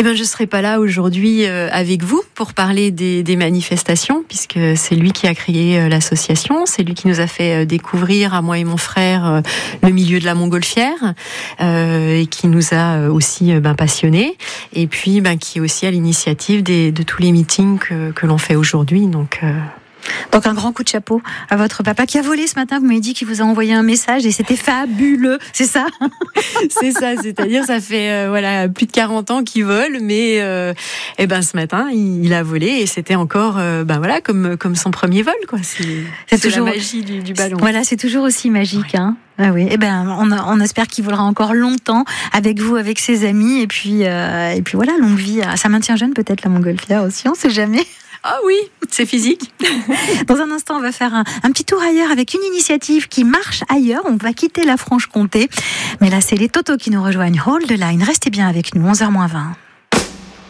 Eh ben, je serai pas là aujourd'hui avec vous pour parler des manifestations, puisque c'est lui qui a créé l'association, c'est lui qui nous a fait découvrir à moi et mon frère le milieu de la montgolfière et qui nous a aussi passionnés, et puis qui est aussi à l'initiative de tous les meetings que l'on fait aujourd'hui. Donc un grand coup de chapeau à votre papa qui a volé ce matin. Vous m'avez dit qu'il vous a envoyé un message et c'était fabuleux, c'est ça? C'est ça, c'est-à-dire ça fait plus de 40 ans qu'il vole, mais ce matin il a volé et c'était encore comme son premier vol, quoi. C'est toujours la magie du ballon. Voilà, c'est toujours aussi magique, hein. Ah oui, on espère qu'il volera encore longtemps avec vous, avec ses amis, et puis voilà, longue vie. Ça maintient jeune peut-être la montgolfière aussi, on sait jamais. Ah oui, c'est physique. Dans un instant, on va faire un petit tour ailleurs avec une initiative qui marche ailleurs. On va quitter la Franche-Comté. Mais là, c'est les Totos qui nous rejoignent. Hold the line, restez bien avec nous, 11h-20.